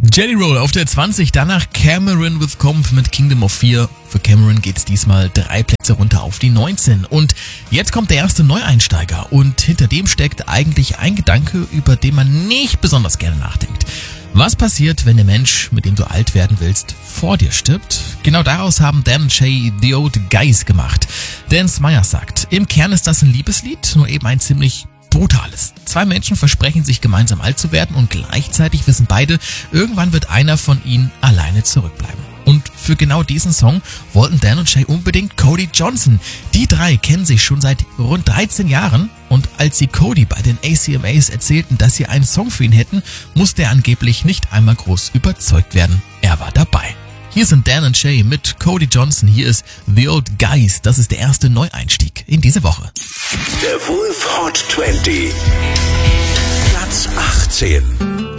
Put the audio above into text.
Jelly Roll auf der 20, danach Cameron with Comp mit Kingdom of Fear. Für Cameron geht's diesmal 3 Plätze runter auf die 19. Und jetzt kommt der erste Neueinsteiger und hinter dem steckt eigentlich ein Gedanke, über den man nicht besonders gerne nachdenkt. Was passiert, wenn der Mensch, mit dem du alt werden willst, vor dir stirbt? Genau daraus haben Dan und Shay The Old Guys gemacht. Dan Smyers sagt, im Kern ist das ein Liebeslied, nur eben ein ziemlich brutales. 2 Menschen versprechen sich gemeinsam alt zu werden und gleichzeitig wissen beide, irgendwann wird einer von ihnen alleine zurückbleiben. Und für genau diesen Song wollten Dan und Shay unbedingt Cody Johnson. Die 3 kennen sich schon seit rund 13 Jahren und als sie Cody bei den ACMAs erzählten, dass sie einen Song für ihn hätten, musste er angeblich nicht einmal groß überzeugt werden. Er war dabei. Hier sind Dan und Shay mit Cody Johnson. Hier ist The Old Guys. Das ist der erste Neueinstieg in diese Woche. Der Wolf Hot 20. Platz 18.